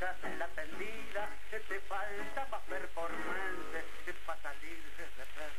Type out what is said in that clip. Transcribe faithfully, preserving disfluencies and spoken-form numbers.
quedas en la tendida, que te falta más performance, que para salir de